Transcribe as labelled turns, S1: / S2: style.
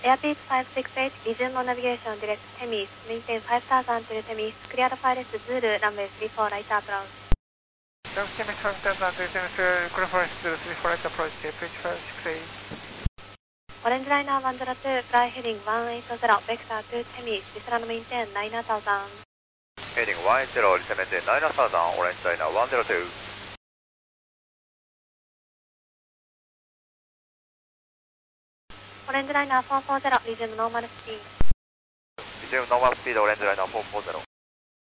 S1: Airbus 568, resume navigation direct Temis, maintain 5000 to Temis, clear the pilot Zulu, runway 34 right approach.
S2: Temis 5000 to Temis, clear for Zulu 34 right approach, approach 568.
S1: Orange liner 102, fly heading 180, vector to Temis, descend maintain 9000.
S3: Heading 180, descend maintain 9000, orange liner 102.
S1: Orange liner 440, resume normal speed.
S3: Resume normal speed, orange liner 440.